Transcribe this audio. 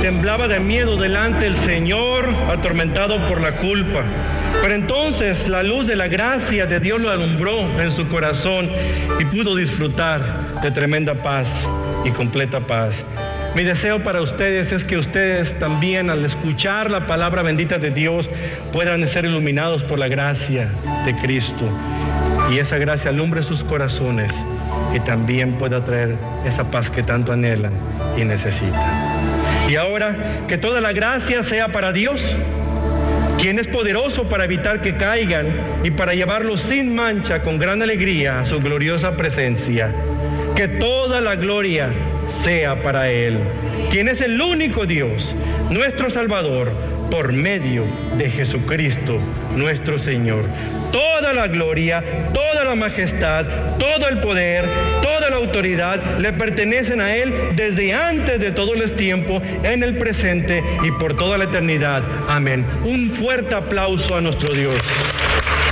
temblaba de miedo delante del Señor, atormentado por la culpa. Pero entonces la luz de la gracia de Dios lo alumbró en su corazón y pudo disfrutar de tremenda paz y completa paz. Mi deseo para ustedes es que ustedes también, al escuchar la palabra bendita de Dios, puedan ser iluminados por la gracia de Cristo. Y esa gracia alumbre sus corazones y también pueda traer esa paz que tanto anhelan y necesitan. Y ahora, que toda la gracia sea para Dios, quien es poderoso para evitar que caigan y para llevarlos sin mancha con gran alegría a su gloriosa presencia. Que toda la gloria sea para Él, quien es el único Dios, nuestro Salvador, por medio de Jesucristo, nuestro Señor. Toda la gloria, toda la majestad, todo el poder, toda la autoridad le pertenecen a Él desde antes de todo el tiempo, en el presente y por toda la eternidad. Amén. Un fuerte aplauso a nuestro Dios.